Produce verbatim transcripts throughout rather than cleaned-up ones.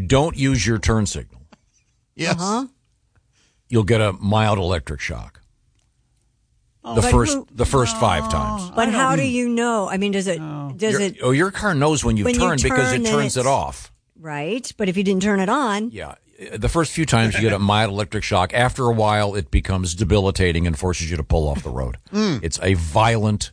don't use your turn signal, yes, Uh-huh. you'll get a mild electric shock. Oh, the but first who- the first five times. But how do you know? I mean, does it does Your, it oh, your car knows when you've when you turned because turn, it then turns it it's- off. right? But if you didn't turn it on, Yeah. The first few times you get a mild electric shock. After a while, it becomes debilitating and forces you to pull off the road. Mm. It's a violent,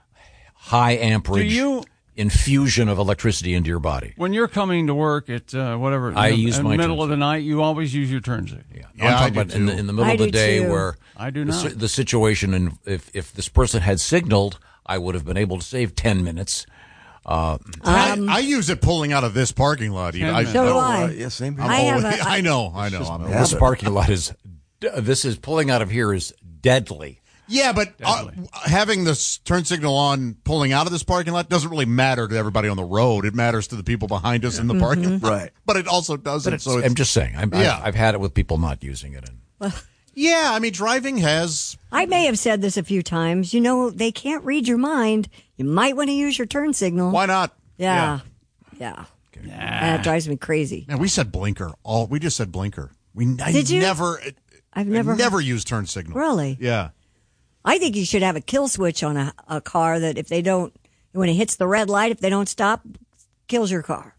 high amperage Do you- infusion of electricity into your body. When you're coming to work at uh, whatever, I in the, use in my the middle turn of the night, you always use your turn signal. Yeah, Yeah, I'm I talking do about in the, too. in the middle I of the do day too. where I do the, not. si- the situation, and if if this person had signaled, I would have been able to save ten minutes. Uh, I, I use it pulling out of this parking lot. Even. I, so do I. Uh, yeah, same here. I'm I have always- a- I know, I know. I'm this parking lot is this is pulling out of here is deadly. Yeah, but uh, having this turn signal on, pulling out of this parking lot, doesn't really matter to everybody on the road. It matters to the people behind us in the parking lot. Right. But it also doesn't. But it's, so it's, I'm just saying. I'm, Yeah. I've, I've had it with people not using it. And yeah, I mean, driving has. I may have said this a few times. You know, they can't read your mind. You might want to use your turn signal. Why not? Yeah, yeah. That drives me crazy. Man, we said blinker. All we just said blinker. We I Did you? never. I've never I never used turn signal. Really? Yeah. I think you should have a kill switch on a, a car that if they don't, when it hits the red light, if they don't stop, kills your car.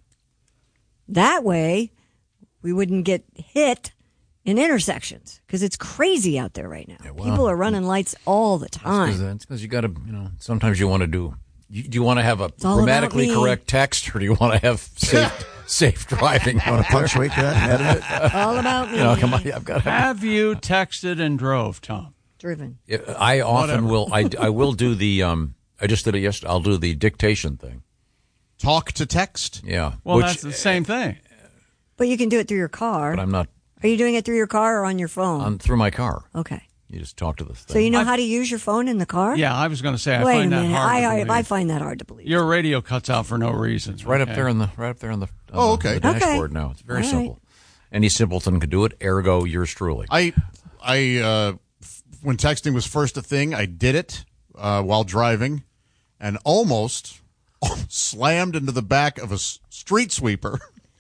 That way, we wouldn't get hit in intersections because it's crazy out there right now. well, People are running lights all the time. That's because you got to, you know, sometimes you want to do. You, do you want to have a all grammatically about me. correct text, or do you want to have safe, safe driving? Want to punctuate that and edit it? All about me. You know, come on, I've got to have. Have you texted and drove, Tom? Driven. I often Whatever. will. I, I will do the. Um, I just did it yesterday. I'll do the dictation thing. Talk to text. Yeah. Well, which, that's the same thing. But you can do it through your car. But I'm not Are you doing it through your car or on your phone? on through my car. Okay. You just talk to the thing. So you know I- how to use your phone in the car? Yeah, I was going to say I Wait a find that minute. hard I, to I, believe. I find that hard to believe. Your radio cuts out for no reason. It's right up okay? there in the right up there on the. On Oh, the- okay. the Okay. dashboard now. It's very All right. simple. Any simpleton can do it. Ergo, yours truly. I, I, uh, f- when texting was first a thing, I did it uh, while driving, and almost slammed into the back of a s- street sweeper.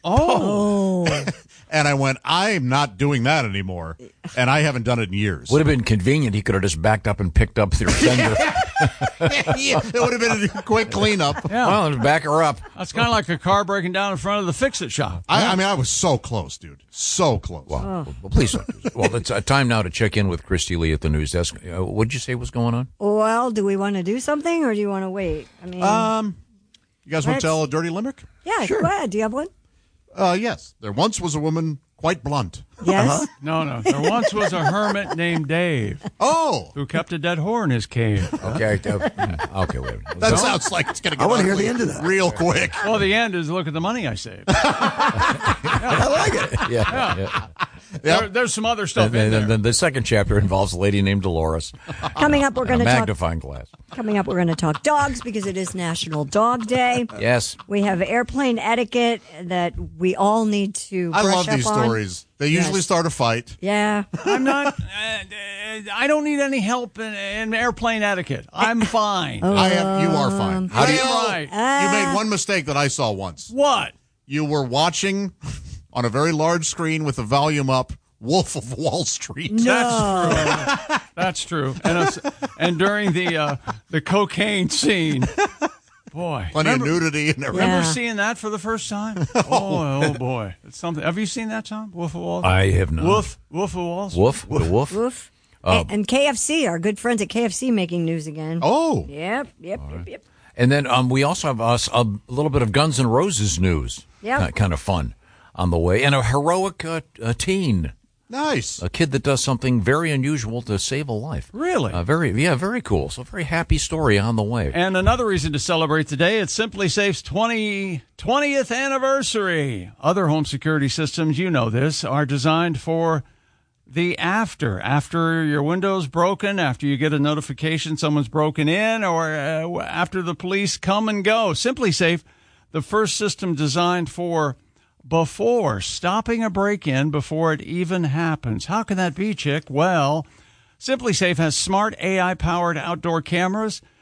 Oh, Oh. And I went, I'm not doing that anymore. And I haven't done it in years. Would have been convenient. He could have just backed up and picked up their fender. Yeah, it would have been a quick cleanup. yeah. Well, just back her up. That's kind of like a car breaking down in front of the fix-it shop. I, I mean, I was so close, dude. So close. Well, well, please don't. do that. Well, it's uh, time now to check in with Christy Lee at the news desk. Uh, what did you say was going on? Well, do we want to do something or do you want to wait? I mean, Um, you guys want Let's- to tell a dirty limerick? yeah, go ahead. Do you have one? Uh, yes. There once was a woman quite blunt. Yes. No, no. There once was a hermit named Dave Oh, who kept a dead whore in his cave. Okay. uh, okay. Wait. a minute. that sounds like it's going to get I wanna hear ugly the end of that. real quick. Well, the end is look at the money I saved. I like it. Yeah. yeah. There, there's some other stuff And in then, there. then the second chapter involves a lady named Dolores. Coming up, we're going and a to talk. magnifying glass. Coming up, we're going to talk dogs because it is National Dog Day. Yes. We have airplane etiquette that we all need to. I brush love up these on. stories. They usually Yes. start a fight. Yeah. I'm not. Uh, uh, I don't need any help in, in airplane etiquette. I'm fine. Oh. I am. You are fine. How do you- Well, Right. You made one mistake that I saw once. What? You were watching on a very large screen with the volume up Wolf of Wall Street. That's true. That's true. And it's, and during the uh, the cocaine scene, boy, Plenty remember, of nudity and everything. remember Yeah. seeing that for the first time? Oh, oh boy, it's something. Have you seen that, Tom? Wolf of Wall Street? I have not. Wolf, Wolf of Wall Street. Woof. The wolf. Woof. Uh, and, and K F C, our good friends at K F C, making news again. Oh, Yep. Yep. Yep. Yep. And then um, we also have us a little bit of Guns N' Roses news. Yep. Ki- Kind of fun on the way. And a heroic uh, uh, teen. nice. A kid that does something very unusual to save a life. Really? Uh, very, yeah, very cool. So, very happy story on the way. And another reason to celebrate today, it's Simply Safe's twenty, twentieth anniversary. Other home security systems, you know this, are designed for the after. After your window's broken, after you get a notification someone's broken in, or uh, after the police come and go. Simply Safe, the first system designed for before, stopping a break-in before it even happens. How can that be, Chick? Well, Simply Safe has smart A I-powered outdoor cameras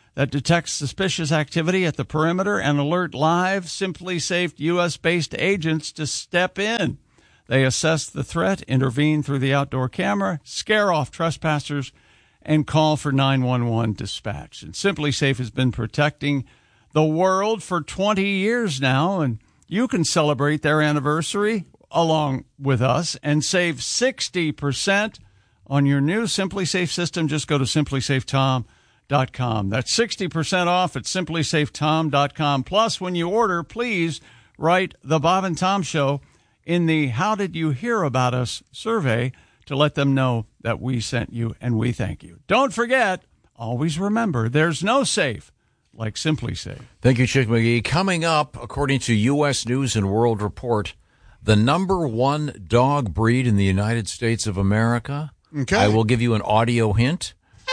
that detects suspicious activity at the perimeter and alert live SimpliSafe U S-based agents to step in. They assess the threat, intervene through the outdoor camera, scare off trespassers, and call for nine one one dispatch. And SimpliSafe has been protecting the world for twenty years now, and you can celebrate their anniversary along with us and save sixty percent on your new SimpliSafe system. Just go to simply safe tom dot com. That's sixty percent off at simply safe tom dot com. Plus, when you order, please write The Bob and Tom Show in the How Did You Hear About Us survey to let them know that we sent you and we thank you. Don't forget, always remember, there's no safe like SimpliSafe. Thank you, Chick McGee. Coming up, according to U S News and World Report, the number one dog breed in the United States of America. Okay. I will give you an audio hint.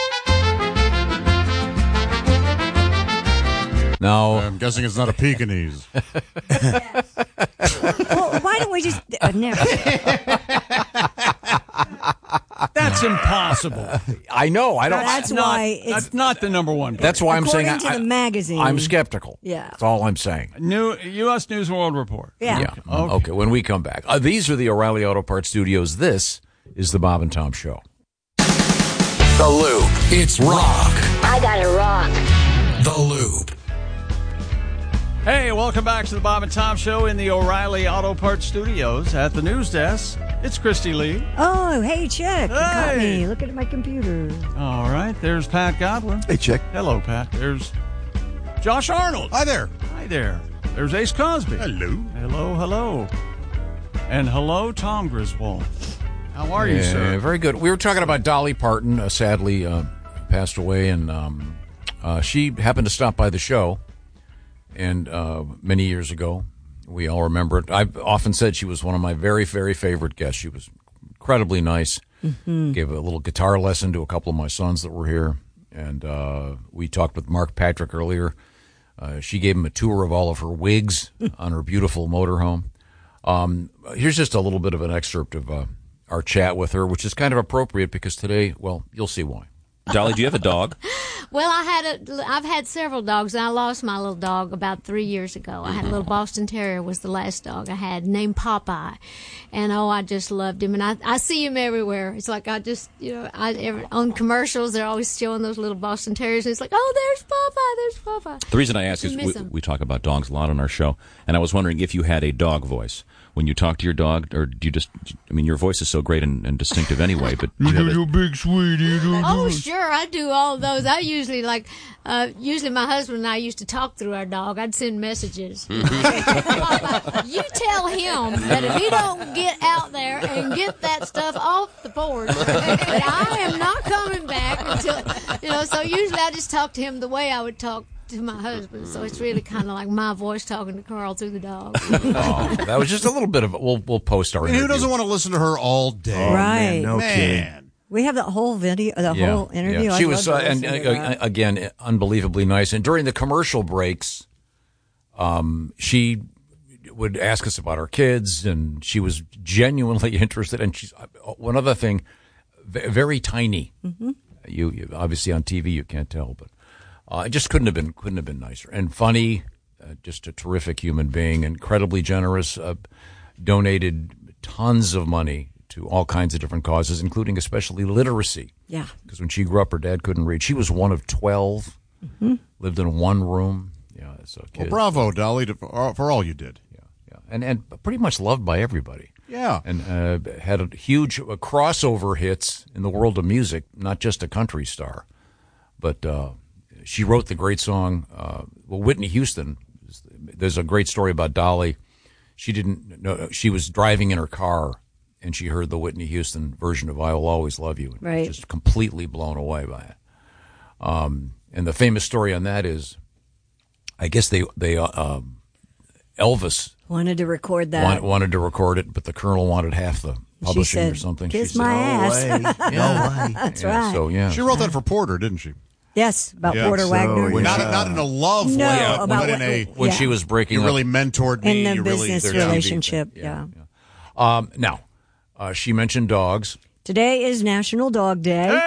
Now, I'm guessing it's not a Pekingese. Well, why don't we just uh, never? That's impossible. I know. I don't. That's not, why it's that's not the number one. That's why I'm saying. according to I, the magazine. I'm skeptical. Yeah. That's all I'm saying. New U S News and World Report. Yeah. Yeah. Okay. okay. When we come back, uh, these are the O'Reilly Auto Parts Studios. This is the Bob and Tom Show. The Loop. It's rock. I gotta rock. The Loop. Hey, welcome back to the Bob and Tom Show in the O'Reilly Auto Parts Studios. At the news desk, it's Christy Lee. Oh, hey, Chick. You caught Hey. me. Look at my computer. All right, there's Pat Godwin. Hey, Chick. Hello, Pat. There's Josh Arnold. Hi there. Hi there. There's Ace Cosby. Hello. Hello, hello. And hello, Tom Griswold. How are you, Yeah, sir? very good. We were talking about Dolly Parton, uh, sadly uh, passed away, and um, uh, she happened to stop by the show. And uh, many years ago, we all remember it. I've often said she was one of my very, very favorite guests. She was incredibly nice. Mm-hmm. Gave a little guitar lesson to a couple of my sons that were here. And uh, we talked with Mark Patrick earlier. Uh, she gave him a tour of all of her wigs on her beautiful motorhome. Um, here's just a little bit of an excerpt of uh, our chat with her, which is kind of appropriate because today, well, you'll see why. Dolly, do you have a dog? Well, I had a, I've had several dogs, and I lost my little dog about three years ago. I had a little Boston Terrier was the last dog I had, named Popeye, and oh, I just loved him, and I I see him everywhere. It's like I just you know I every, on commercials they're always showing those little Boston Terriers, and it's like, oh, there's Popeye, there's Popeye. The reason I ask is Miss we, him. we talk about dogs a lot on our show, and I was wondering if you had a dog voice when you talk to your dog, or do you just? I mean, your voice is so great and, and distinctive anyway. But do you have a, big sweetie. Oh, sure, I do all those. I usually like, uh, usually my husband and I used to talk through our dog. I'd send messages. Papa, you tell him that if he don't get out there and get that stuff off the porch, that I am not coming back until, you know, so usually I just talk to him the way I would talk to my husband. So it's really kind of like my voice talking to Carl through the dog. Oh, that was just a little bit of. We'll we'll post our. And who interview. doesn't want to listen to her all day? Right. No kidding. Man. We have that whole video, the Yeah, whole interview. yeah. I'd She love was, to uh, and listen to uh, that. again, unbelievably nice. And during the commercial breaks, um, she would ask us about our kids, and she was genuinely interested. And she's one other thing, v- very tiny. Mm-hmm. You, you obviously on T V you can't tell, but uh, it just couldn't have been couldn't have been nicer and funny. Uh, just a terrific human being, incredibly generous. Uh, donated tons of money to all kinds of different causes, including especially literacy. Yeah. Because when she grew up, her dad couldn't read. She was one of twelve, mm-hmm. lived in one room. Yeah, so Well, kids. bravo, Dolly, to, for, for all you did. Yeah, yeah, and and pretty much loved by everybody. Yeah. And uh, had a huge uh, crossover hits in the world of music, not just a country star, but uh, she wrote the great song. Uh, well, Whitney Houston. There's a great story about Dolly. She didn't know she was driving in her car, and she heard the Whitney Houston version of "I Will Always Love You," and Right. was just completely blown away by it. Um, and the famous story on that is, I guess they they uh, um, Elvis Wanted to record that. want, wanted to record it, but the Colonel wanted half the publishing said, or something. "Kiss she my said, ass." No way. No way. That's yeah, right. So yeah, She wrote that for Porter, didn't she? Yes, about Yeah, Porter so, Wagner. yeah. Not, not in a love No, way, about but in what- a when yeah. she was breaking you up really mentored me. In the you really, business their T V relationship, thing. yeah. Um, now, uh, she mentioned dogs. Today is National Dog Day. Hey!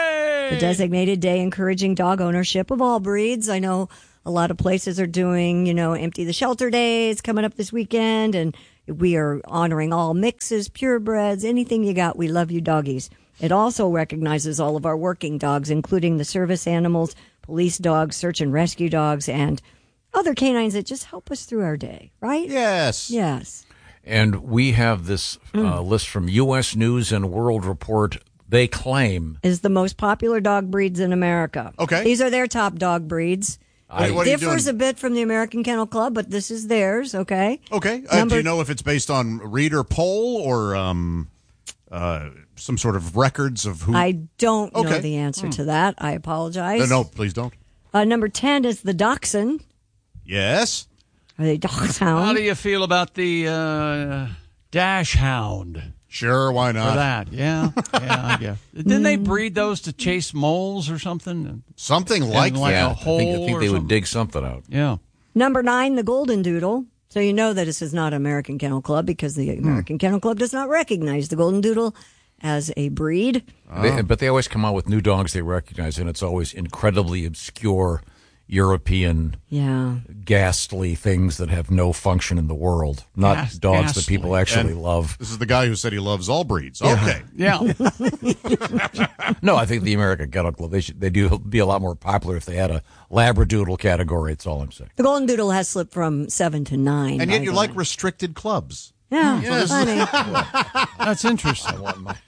The designated day encouraging dog ownership of all breeds. I know a lot of places are doing, you know, empty the shelter days coming up this weekend, and we are honoring all mixes, purebreds, anything you got. We love you, doggies. It also recognizes all of our working dogs, including the service animals, police dogs, search and rescue dogs, and other canines that just help us through our day, right? Yes. Yes. And we have this uh, list from U S News and World Report. They claim Is the most popular dog breeds in America. Okay. These are their top dog breeds. Wait, It what are you differs doing? a bit from the American Kennel Club, but this is theirs, okay? Okay. Uh, Number- do you know if it's based on reader poll or um, uh, some sort of records of who? I don't know Okay. the answer to that. I apologize. Uh, no, please don't. Uh, number ten is the Dachshund. Yes. Are they How Dachshund? do you feel about the uh, Dash Hound? Sure. Why For not? that, yeah, yeah, yeah. Didn't they breed those to chase moles or something? Something like like that. yeah, a I think, I hole think or they would something. dig something out. Yeah. Number nine, the Golden Doodle. So you know that this is not American Kennel Club because the American Kennel Club does not recognize the Golden Doodle as a breed. They, but they always come out with new dogs they recognize, and it's always incredibly obscure European, Yeah. ghastly things that have no function in the world. Not Gas- dogs ghastly. that people actually And- love. This is the guy who said he loves all breeds. Okay. Yeah. No, I think the American Kennel Club, they should they do be a lot more popular if they had a Labradoodle category. That's all I'm saying. The Golden Doodle has slipped from seven to nine. And by yet you the like way. restricted clubs. Yeah, Yes. funny. That's interesting.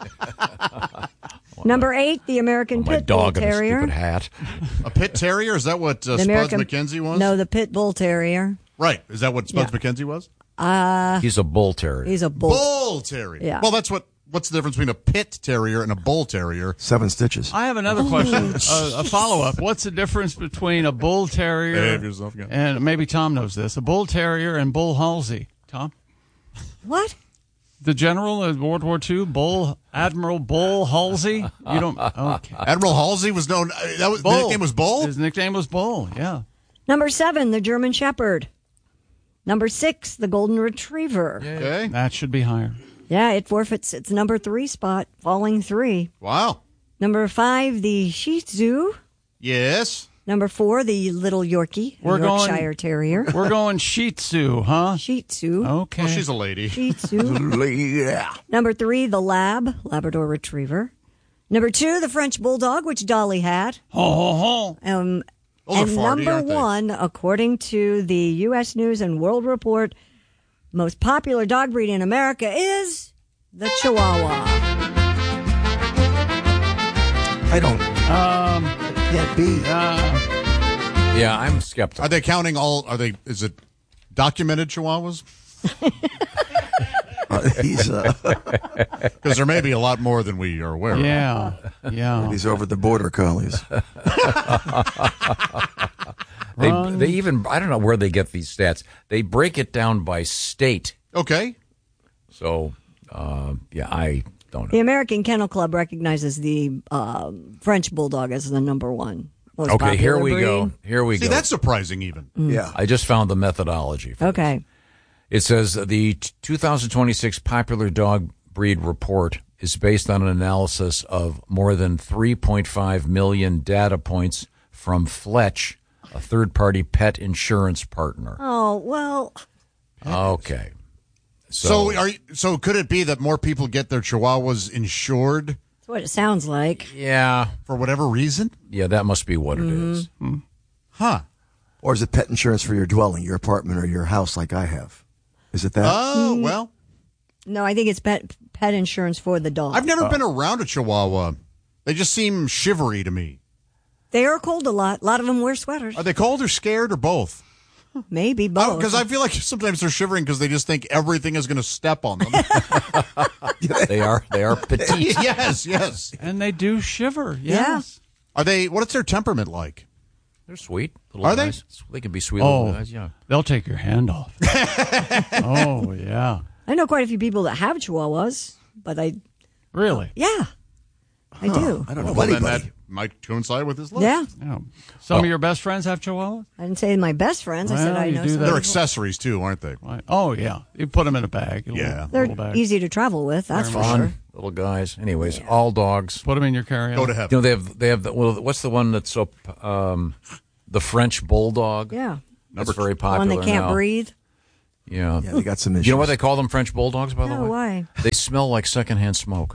Number eight, the American My Pit Bull dog in a Terrier. stupid hat. A pit terrier? Is that what uh, The Spuds American McKenzie was? No, the Pit Bull Terrier. Right. Is that what Spuds Yeah. McKenzie was? He's a bull terrier. He's a bull. Bull terrier. Yeah. Well, that's what. What's the difference between a pit terrier and a bull terrier? Seven stitches. I have another question, uh, a follow up. What's the difference between a bull terrier Behave yourself, yeah. and maybe Tom knows this? A bull terrier and bull Halsey. Tom, What? the general of World War Two, Bull Admiral Bull Halsey. You don't. Okay. Admiral Halsey was known. Uh, that was the Bull. nickname was Bull. His nickname was Bull. Yeah. Number seven, the German Shepherd. Number six, the Golden Retriever. Okay. That should be higher. Yeah, it forfeits its number three spot, falling three. Wow. Number five, the Shih Tzu. Yes. Number four, the Little Yorkie, a We're going- Yorkshire Terrier. We're going Shih Tzu, huh? Shih Tzu. Okay. Well, she's a lady. Shih Tzu. Yeah. Number three, the Lab, Labrador Retriever. Number two, the French Bulldog, which Dolly had. Ho ho ho. Um, Those are and farty, number aren't they? one, according to the U S News and World Report, most popular dog breed in America is the Chihuahua. I don't. Um. It can't be. Uh, Yeah, I'm skeptical. Are they counting all? Are they? Is it documented Chihuahuas? Uh, he's uh, Because there may be a lot more than we are aware of. yeah. Yeah. he's over the border collies. They, they even, I don't know where they get these stats. They break it down by state. Okay. So, uh, yeah, I don't know. The American Kennel Club recognizes the uh, French Bulldog as the number one most Okay, here popular we breed. go. Here we See, go. that's surprising. Even. Yeah. I just found the methodology. for Okay. this. It says the t- two thousand twenty-six popular dog breed report is based on an analysis of more than three point five million data points from Fletch, a third-party pet insurance partner. Oh, well, Okay. So, are you, so could it be that more people get their Chihuahuas insured that's what it sounds like. Yeah, for whatever reason? yeah, that must be what it is. Huh. Or is it pet insurance for your dwelling, your apartment, or your house like I have? Is it that? Oh, well. No, I think it's pet pet insurance for the dog. I've never been around a Chihuahua. They just seem shivery to me. They are cold a lot. A lot of them wear sweaters. Are they cold or scared or both? Maybe both. Because I feel like sometimes they're shivering because they just think everything is going to step on them. They are they are petite. yes, yes. And they do shiver. Yes. Are they? What's their temperament like? They're sweet. Little Are they? guys. They can be sweet Oh, little guys, yeah. they'll take your hand off. Oh, yeah. I know quite a few people that have Chihuahuas, but I, Really? yeah, I do. I don't know Well, then anybody. that might coincide with his list. Yeah. Yeah. Some of your best friends have chihuahuas? I didn't say my best friends. I said Well, I you know do some. that. They're people. accessories, too, aren't they? Right. Oh, yeah. You put them in a bag. A Yeah. Little, They're little bag. easy to travel with. That's for Fun sure. little guys. Anyways, all dogs. Put them in your carry-on. Go to You heaven. know they have they have the, well, what's the one that's so um, the French bulldog? Yeah. That's very One popular that can't now. breathe. Yeah. Yeah, they got some issues. You know why they call them French bulldogs? By the No, way, why? they smell like secondhand smoke.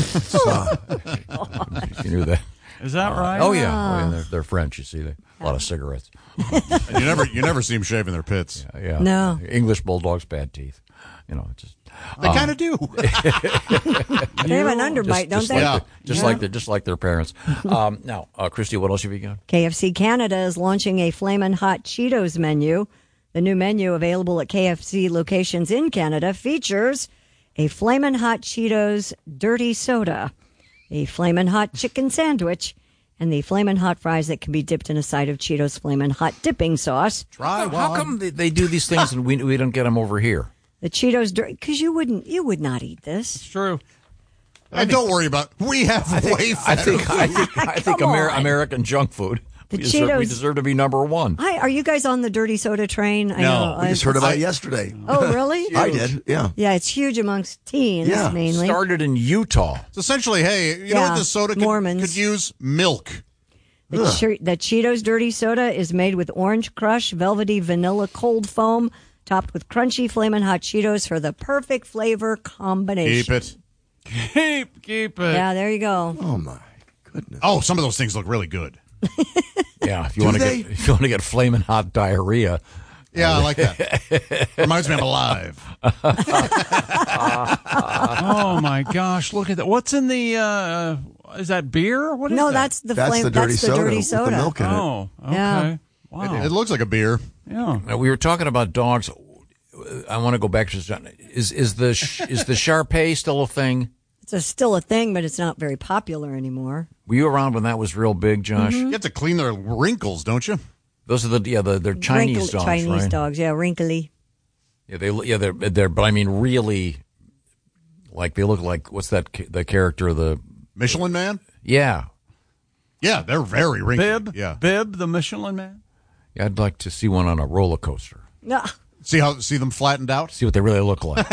You knew that? Is that right? Oh yeah, oh, yeah. They're, they're French. You see, they a lot of cigarettes. And you never you never see them shaving their pits. Yeah. No. English bulldogs, bad teeth. You know, just They kind of do. They have an underbite, just, don't just they? like Yeah. their- just Yeah. like their just like their parents. Um, now, uh, Christy, what else have you got? K F C Canada is launching a Flamin' Hot Cheetos menu. The new menu, available at K F C locations in Canada, features a Flamin' Hot Cheetos Dirty Soda, a Flamin' Hot Chicken Sandwich, and the Flamin' Hot Fries that can be dipped in a side of Cheetos Flamin' Hot dipping sauce. Try How, one. how come they, they do these things and we we don't get them over here? The Cheetos Dirty, because you wouldn't, you would not eat this. It's true. And don't worry about it. We have way I better. think I think I think Come Amer- on. American junk food. The we, deserve, we Cheetos- deserve to be number one. Hi, are you guys on the Dirty Soda train? I No, know, We I- just heard about it yesterday. Oh, really? I did. Yeah. Yeah, it's huge amongst teens Yeah. mainly. Started in Utah. It's essentially, hey, you know Yeah, what this soda could, Mormons. could use? Milk. The, che- the Cheetos Dirty Soda is made with orange crush, velvety vanilla cold foam, topped with crunchy Flamin' Hot Cheetos for the perfect flavor combination. Keep it. Keep, keep it. Yeah, there you go. Oh my goodness. Oh, some of those things look really good. Yeah, if you Do want to they? get if you want to get flaming hot diarrhea, Yeah, I like that. Reminds me of Alive. Oh, my gosh. Look at that. What's in the, uh, is that beer? What is No, that? that's the That's flame. the dirty that's the soda dirty with soda. the milk in it. Oh, okay. Yeah. Wow. It looks like a beer. Yeah. Now, we were talking about dogs. I want to go back to is is the is the Shar-Pei still a thing? It's a, still a thing, but it's not very popular anymore. Were you around when that was real big, Josh? You have to clean their wrinkles, don't you? Those are the yeah the they're Chinese Wrinkly- dogs, Chinese right? dogs, yeah, wrinkly. Yeah, they yeah they're they're but I mean really, like they look like what's that ca- the character of the Michelin Man? yeah Yeah, they're very wrinkly. Bib? Yeah. Bib, the Michelin Man? yeah I'd like to see one on a roller coaster. No, See how see them flattened out? See what they really look like.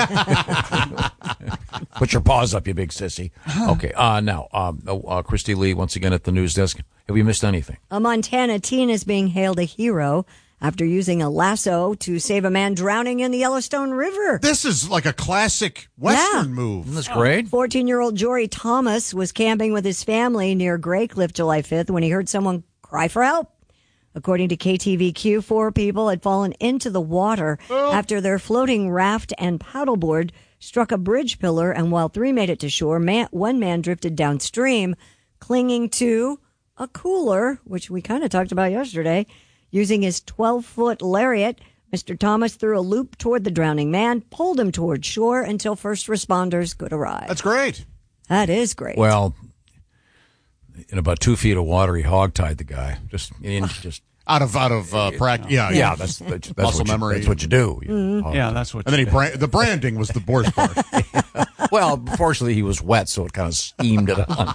Put your paws up, you big sissy. Okay, uh, now, um, uh, Christy Lee, once again at the news desk. Have we missed anything? a Montana teen is being hailed a hero after using a lasso to save a man drowning in the Yellowstone River. This is like a classic Western Yeah. move. Isn't this great? fourteen-year-old Jory Thomas was camping with his family near Grey Cliff July fifth when he heard someone cry for help. According to K T V Q, four people had fallen into the water after their floating raft and paddleboard struck a bridge pillar, and while three made it to shore, man, one man drifted downstream, clinging to a cooler, which we kind of talked about yesterday. Using his twelve-foot lariat, Mister Thomas threw a loop toward the drowning man, pulled him toward shore until first responders could arrive. That's great. That is great. Well, in about two feet of water, he hogtied the guy. Just, in, just Out of out of uh, practice. Yeah, yeah, that's that's, that's Muscle what you, memory. That's what you do. You Mm-hmm. hog- Yeah, that's what And then you he did. bra- the branding was the worst part. Well, fortunately, he was wet, so it kind of steamed it on.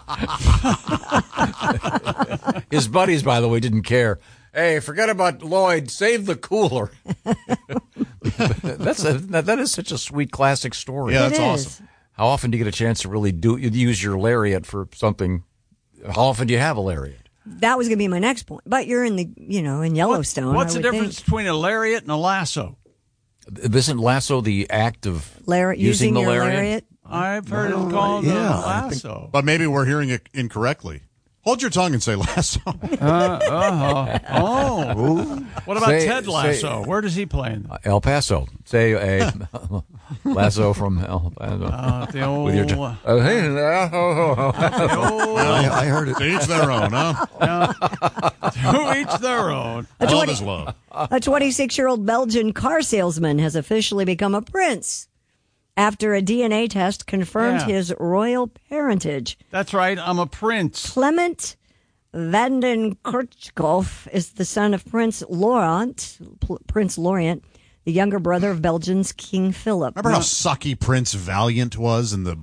His buddies, by the way, didn't care. Hey, forget about Lloyd. Save the cooler. That's a, that is such a sweet classic story. Yeah, It that's is. awesome. How often do you get a chance to really do use your lariat for something? How often do you have a lariat? That was going to be my next point. But you're in the, you know, in Yellowstone. What's I the would difference think. between a lariat and a lasso? Isn't lasso the act of Lar- using, using the your lariat? lariat? I've heard it Well, called yeah, a I think- lasso. But maybe we're hearing it incorrectly. Hold your tongue and say lasso. Oh. What about Say- Ted say- Lasso? Where does he play in? El Paso. Say a lasso from El Paso. Uh, the old, With your t- uh, Oh, hey, the old I, I heard it. To each their own, huh? to each their own. A Love twenty is love. A twenty-six-year-old Belgian car salesman has officially become a prince after a D N A test confirmed Yeah. his royal parentage. That's right. I'm a prince. Clement Vanden Kerkhoff is the son of Prince Laurent, P- Prince Laurent, the younger brother of Belgium's King Philip. Remember how sucky Prince Valiant was in the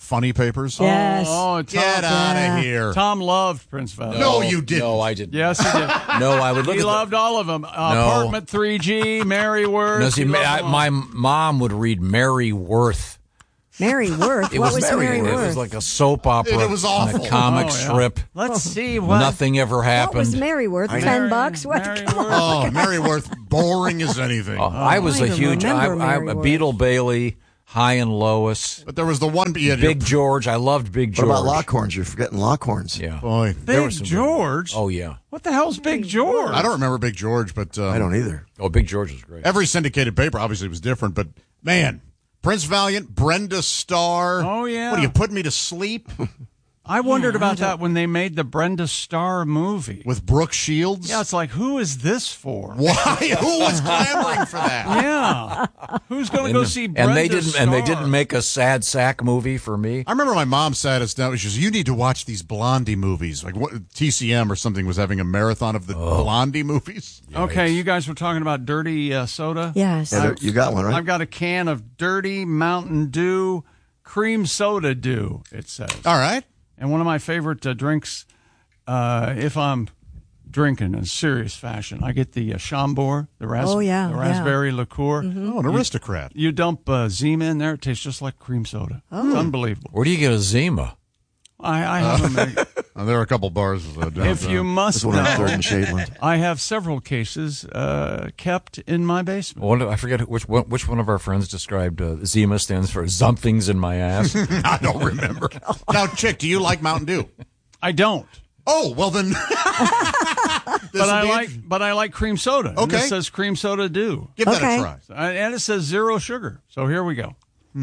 funny papers. Yes. Oh, Tom, Get out Yeah. of here. Tom loved Prince Valiant. No, you didn't. No, I didn't. Yes, he did. No, I would look He at the- loved all of them. Uh, No. Apartment three G, Mary Worth. No, see, he ma- loved I, them all. my mom would read Mary Worth. Mary Worth. It what was, was Mary It Worth? was like a soap opera. It was on awful. a comic Oh, yeah. strip. Let's see what. Nothing ever what happened. was Mary Worth? Mary- Ten bucks? What? Mary Come on. Worth. Oh, Mary Worth, boring as anything. Oh, I was I a don't huge. I, remember I, Mary a Worth. Beetle Bailey, High and Lois, But there was the one. Yeah, Big George. I loved Big What George. about Lockhorns? You're forgetting Lockhorns. Yeah. Boy, There Big was some- George. Oh yeah. What the hell's Big George? I don't remember Big George, but um, I don't either. Oh, Big George was great. every syndicated paper obviously was different. But man, Prince Valiant, Brenda Starr. Oh, yeah. What are you putting me to sleep I wondered about that when they made the Brenda Starr movie. with Brooke Shields? Yeah, it's like, who is this for? Why? Who was clamoring for that? Yeah, who's going to go see Brenda and they didn't. Starr? And they didn't make a sad sack movie for me. I remember my mom sat us down. She says, "You need to watch these Blondie movies." Like what, T C M or something was having a marathon of the Blondie movies. Okay, you guys were talking about dirty uh, soda. Yes. Yeah, there- you got one, right? I've got a can of dirty Mountain Dew cream soda dew. It says. All right. And one of my favorite uh, drinks, uh, if I'm drinking in serious fashion, I get the uh, Chambord, the, ras- Oh, yeah, the yeah. raspberry liqueur. Oh, an aristocrat. You dump uh, Zima in there, it tastes just like cream soda. Oh. It's unbelievable. Where do you get a Zima? I, I have a Uh, there are a couple bars. Uh, down, If you uh, must This one on Third know, and Shadeland. I have several cases uh, kept in my basement. One, I forget which one, which one of our friends described uh, Zima stands for something's in my ass. I don't remember. Now, Chick, do you like Mountain Dew? I don't, Oh, well then. but I like but I like cream soda. And Okay. it says cream soda dew, Give that Okay. a try. Uh, and it says zero sugar. So here we go.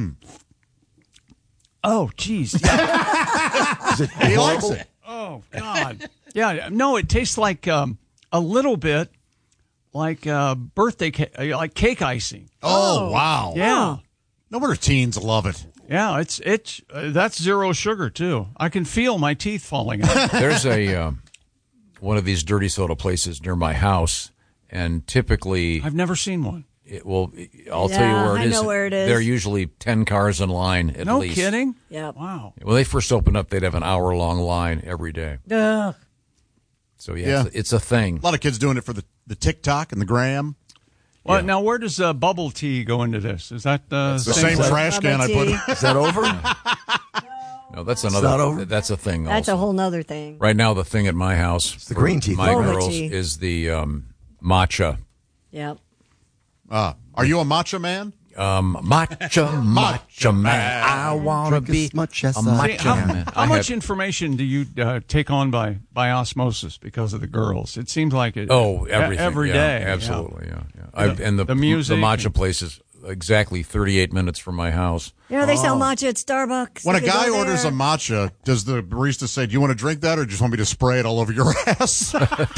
Oh, geez. Yeah. He likes it. Oh God. Yeah. No, it tastes like um, a little bit like uh, birthday cake, like cake icing. Oh, wow. Yeah. No wonder teens love it. Yeah. It's it's uh, that's zero sugar too. I can feel my teeth falling out. There's a um, one of these dirty soda places near my house, and typically, I've never seen one. it will. I'll tell you Yeah, where it I is. know where it is. There are usually ten cars in line at No least. kidding. Yep. Wow. When they first opened up, they'd have an hour long line every day. Ugh. So yeah, Yeah. It's, it's a thing. A lot of kids doing it for the, the TikTok and the gram. Well, Yeah. now where does uh, bubble tea go into this? Is that uh, The same Bubble trash can I put. tea. Is that over? No, that's another. not over? That's a thing. That's also. a whole nother thing. Right now, the thing at my house, the for green tea. my Boba girls, tea. is the um, matcha. Yep. Uh, are you a matcha man? Um, matcha, matcha man. I want to Drink be as much as a I matcha how, man. how I much have- information do you uh, take on by, by osmosis because of the girls? It seems like it. Oh, e- everything. every yeah, day. Absolutely, yeah. yeah. I, and the, the music the matcha and- place is exactly thirty-eight minutes from my house. You know, they sell matcha at Starbucks. When a You go guy there. orders a matcha, does the barista say, "Do you want to drink that, or just want me to spray it all over your ass?"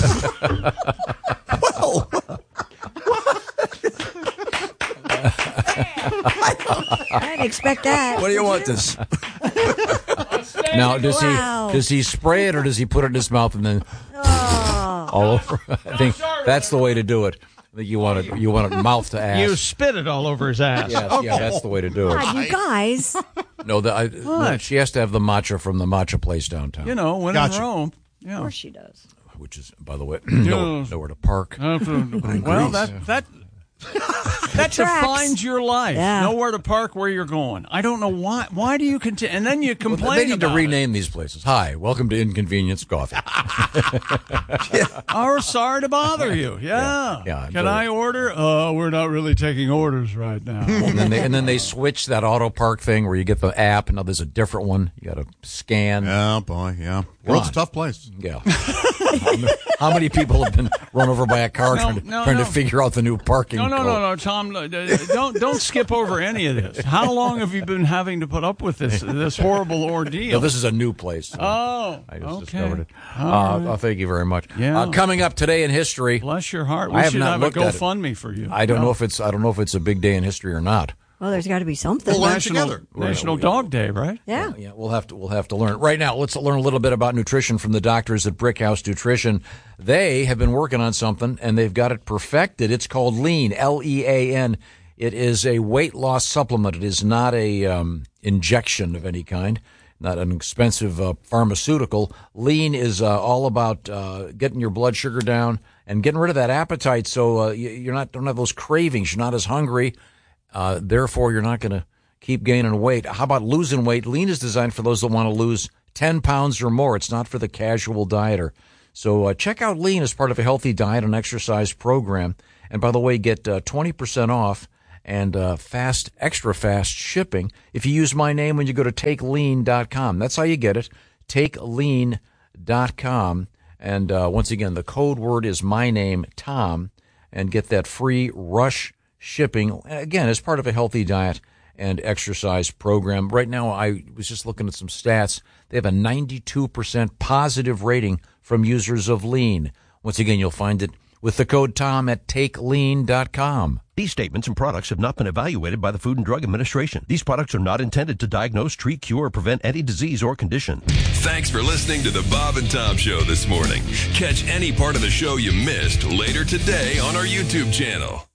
Well, I didn't expect that. what do you want this? Now, does Wow. he does he spray it or does he put it in his mouth and then all over? I think that's the way to do it. I think you want it. You want it mouth to ass. You spit it all over his ass. Yes, yeah, that's the way to do it. God, you guys. No, the, I, no, What? she has to have the matcha from the matcha place downtown, You know, when Gotcha. in Rome. Of Yeah. course she does. which is, by the way, nowhere, Yes. nowhere to park. Uh, well, that that that Tracks. defines your life. Yeah. Nowhere to park where you're going. I don't know why. Why do you continue? And then you Well, complain they need to about rename these places. Hi, welcome to Inconvenience Coffee. it. Oh, sorry to bother you. Yeah. Yeah, Can but- I order? Oh, we're not really taking orders right now. and, then they, and then they switch that auto park thing where you get the app. Now there's a different one. You got to scan. Oh boy, yeah. World's a tough place. Yeah. How many people have been run over by a car No, trying, to, no, trying no. to figure out the new parking No, no, code? no, no, Tom. no, uh, Don't don't skip over any of this. How long have you been having to put up with this this horrible ordeal? No, this is a new place. oh, I just okay. discovered it. All Uh, right. uh, thank you very much. Yeah. Uh, coming up today in history, Bless your heart. We I have should not have a looked at it. GoFundMe for you. I don't No. know if it's I don't know if it's a big day in history or not. Well, there's got to be something. We'll learn National, together. National Dog Day, right? Yeah. Yeah, we'll have to we'll have to learn. Right now, let's learn a little bit about nutrition from the doctors at Brickhouse Nutrition. They have been working on something and they've got it perfected. It's called Lean, L E A N. It is a weight loss supplement. It is not a um, injection of any kind, not an expensive uh, pharmaceutical. Lean is uh, all about uh, getting your blood sugar down and getting rid of that appetite, so uh, you're not don't have those cravings. You're not as hungry. Uh, therefore, you're not going to keep gaining weight. How about losing weight? Lean is designed for those that want to lose ten pounds or more. It's not for the casual dieter. So uh, check out Lean as part of a healthy diet and exercise program. And by the way, get uh, twenty percent off and uh, fast, extra fast shipping if you use my name when you go to take lean dot com. That's how you get it, take lean dot com. And uh, once again, the code word is my name, Tom, and get that free rush shipping, again, as part of a healthy diet and exercise program. Right now, I was just looking at some stats. They have a ninety-two percent positive rating from users of Lean. Once again, you'll find it with the code Tom at take lean dot com. These statements and products have not been evaluated by the Food and Drug Administration. These products are not intended to diagnose, treat, cure, or prevent any disease or condition. Thanks for listening to the Bob and Tom Show this morning. Catch any part of the show you missed later today on our YouTube channel.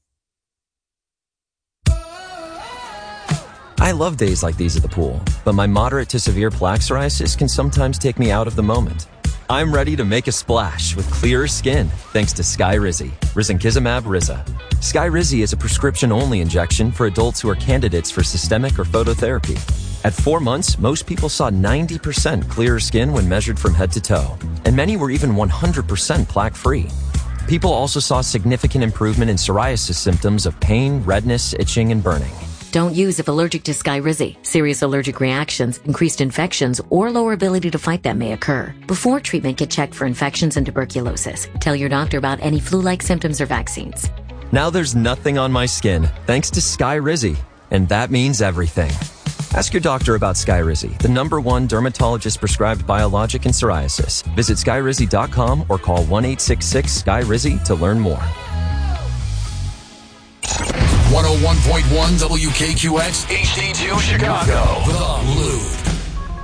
I love days like these at the pool, but my moderate to severe plaque psoriasis can sometimes take me out of the moment. I'm ready to make a splash with clearer skin thanks to Skyrizi, risankizumab Riza. Skyrizi is a prescription-only injection for adults who are candidates for systemic or phototherapy. At four months, most people saw ninety percent clearer skin when measured from head to toe, and many were even one hundred percent plaque-free. People also saw significant improvement in psoriasis symptoms of pain, redness, itching, and burning. Don't use if allergic to Skyrizi. Serious allergic reactions, increased infections, or lower ability to fight them may occur. Before treatment, get checked for infections and tuberculosis. Tell your doctor about any flu-like symptoms or vaccines. Now there's nothing on my skin thanks to Skyrizi, and that means everything. Ask your doctor about Skyrizi, the number one dermatologist-prescribed biologic in psoriasis. Visit skyrizi dot com or call one eight six six S K Y R I Z I to learn more. one oh one point one W K Q X H D two Chicago. The Loop.